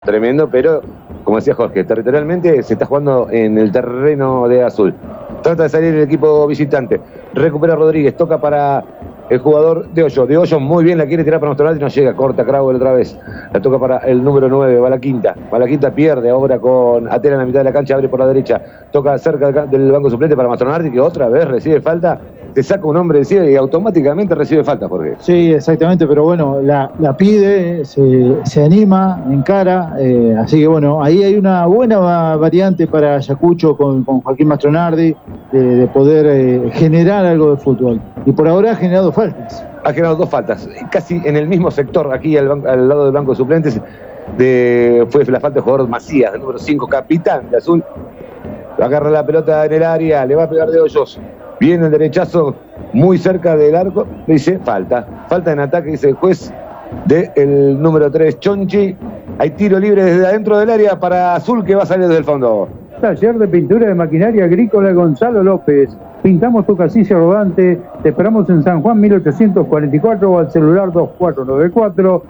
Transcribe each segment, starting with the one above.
tremendo, pero como decía Jorge, territorialmente se está jugando en el terreno de Azul. Trata de salir el equipo visitante. Recupera Rodríguez, toca para el jugador de Hoyo. De Hoyo muy bien, la quiere tirar para Mastrolardi, no llega, corta Crowell otra vez. La toca para el número 9, va la quinta. Va la quinta, pierde ahora con Atela en la mitad de la cancha, abre por la derecha. Toca cerca del banco suplente para Mastrolardi, que otra vez recibe falta. Te saca un hombre encima y automáticamente recibe falta, Jorge. Sí, exactamente, pero bueno, la pide, se anima, encara, así que bueno, ahí hay una buena variante para Ayacucho con Joaquín Mastronardi, de poder generar algo de fútbol. Y por ahora ha generado faltas. Ha generado dos faltas, casi en el mismo sector, aquí al lado del banco de suplentes, fue la falta del jugador Macías, del número 5, capitán de Azul. Agarra la pelota en el área, le va a pegar de Hoyos. Viene el derechazo muy cerca del arco, dice falta. Falta en ataque, dice el juez del número 3, Chonchi. Hay tiro libre desde adentro del área para Azul, que va a salir desde el fondo. Taller de pintura de maquinaria agrícola Gonzalo López. Pintamos tu casilla rodante. Te esperamos en San Juan 1844 o al celular 2494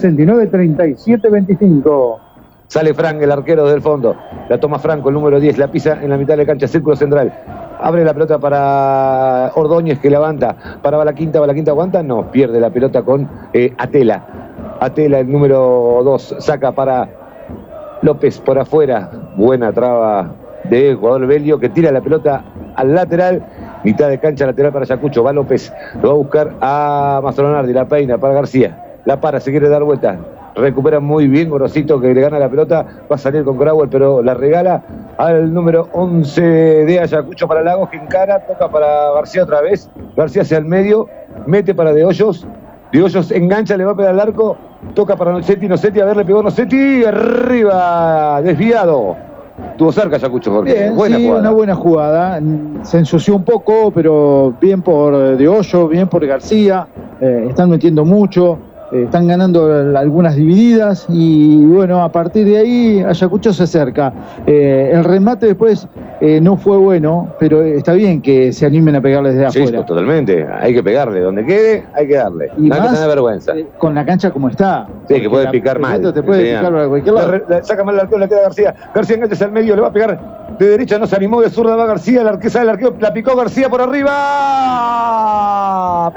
693725. Sale Frank, el arquero del fondo. La toma Franco, el número 10. La pisa en la mitad de la cancha, círculo central. Abre la pelota para Ordóñez, que levanta. Para va la quinta, aguanta. No, pierde la pelota con Atela. Atela, el número 2. Saca para López por afuera. Buena traba de jugador belio, que tira la pelota al lateral. Mitad de cancha lateral para Ayacucho. Va López. Lo va a buscar a Mastronardi. La peina para García. La para, se quiere dar vuelta. Recupera muy bien Gorosito, que le gana la pelota. Va a salir con Crowell, pero la regala al número 11 de Ayacucho para Lagos, que encara, toca para García otra vez. García hacia el medio, mete para De Hoyos. De Hoyos engancha, le va a pegar al arco. Toca para Nocetti, a ver, le pegó Nocetti. Arriba, desviado. Tuvo cerca Ayacucho, Jorge. Bien, buena sí, jugada. una buena jugada. Se ensució un poco, pero bien por De Hoyo, bien por García. Están metiendo mucho. Están ganando algunas divididas y bueno, a partir de ahí Ayacucho se acerca. El remate después no fue bueno, pero está bien que se animen a pegarle desde afuera. Sí, totalmente. Hay que pegarle. Donde quede, hay que darle. Y no hay más, que tener vergüenza. Con la cancha como está. Sí, que puede picar mal. Te puede picar a cualquier lado. Saca mal el arquero, le queda García. García engancha al medio, le va a pegar de derecha, no se animó, de zurda va García, el arquero la picó García por arriba.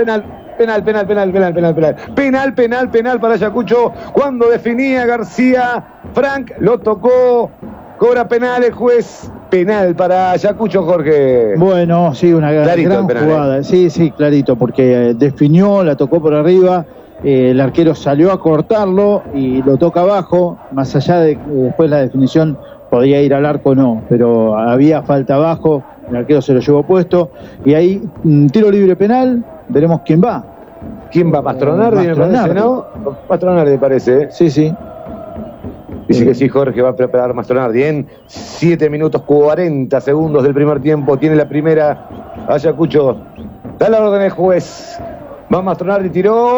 Penal para Ayacucho. Cuando definía García, Frank lo tocó. Cobra penal el juez. Penal para Ayacucho, Jorge. Bueno, sí, una gran penal, jugada. Sí, clarito, porque definió, la tocó por arriba. El arquero salió a cortarlo y lo toca abajo. Más allá de que después la definición podía ir al arco, no, pero había falta abajo. El arquero se lo llevó puesto. Y ahí, tiro libre penal. Veremos quién va. ¿Quién va? Mastronardi, me parece, ¿no? Mastronardi, me parece. Sí. Dice que sí, Jorge va a preparar Mastronardi en 7 minutos 40 segundos del primer tiempo. Tiene la primera Ayacucho. Da la orden el juez. Va Mastronardi, tiró.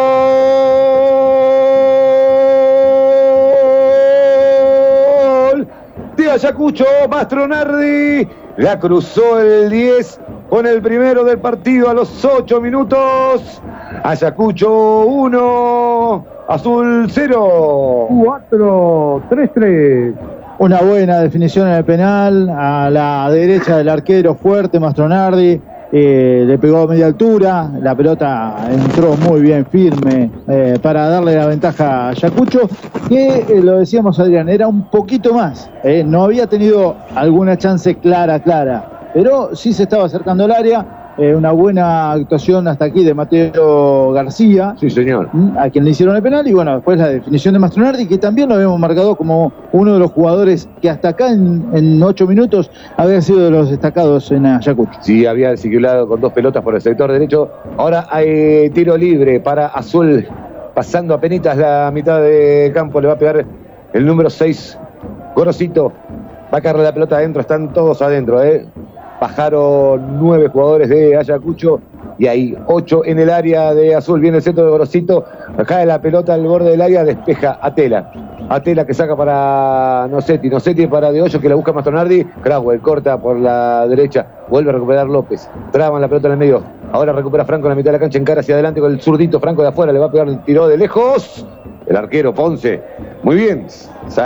De Ayacucho, Mastronardi. La cruzó el 10 con el primero del partido a los 8 minutos. Ayacucho 1, Azul 0. 4-3-3. Una buena definición en el penal, a la derecha del arquero fuerte, Mastronardi, le pegó a media altura, la pelota entró muy bien, firme, para darle la ventaja a Ayacucho, que lo decíamos Adrián, era un poquito más, no había tenido alguna chance clara, pero sí se estaba acercando al área. Una buena actuación hasta aquí de Mateo García. Sí, señor. A quien le hicieron el penal. Y bueno, después la definición de Mastronardi, que también lo habíamos marcado como uno de los jugadores que hasta acá en 8 minutos había sido de los destacados en Ayacucho. Sí, había circulado con 2 pelotas por el sector derecho. Ahora hay tiro libre para Azul. Pasando a penitas la mitad de campo. Le va a pegar el número 6, Gorosito. Va a caerle la pelota adentro. Están todos adentro, Bajaron 9 jugadores de Ayacucho y hay 8 en el área de Azul. Viene el centro de Gorosito, cae la pelota al borde del área, despeja Atela que saca para Nocetti para De Hoyo, que la busca Mastronardi. Crowell corta por la derecha, vuelve a recuperar López, traban la pelota en el medio, ahora recupera Franco en la mitad de la cancha, encara hacia adelante con el zurdito, Franco de afuera, le va a pegar, tiró de lejos el arquero Ponce, muy bien.